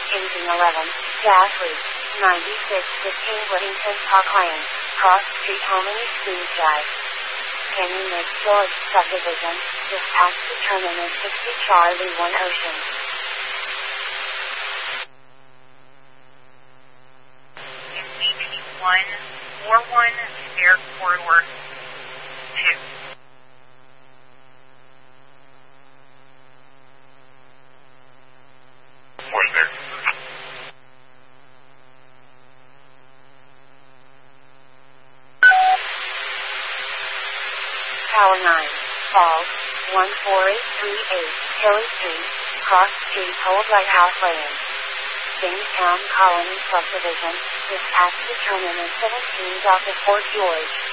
Engine 11, gas leak, 9615 Whittington Park Lane, Cross Street Hominy School Drive. Canyon Lake Village Subdivision, dispatch to terminus 60 Charlie 1 Ocean. NCT 141, Air Corridor 2. Where's there? Tower 9, Falls, 14838, Hilly Street, Cross Street Old Lighthouse Lane. Jamestown Colony Subdivision, dispatch to terminus 17 Fort George.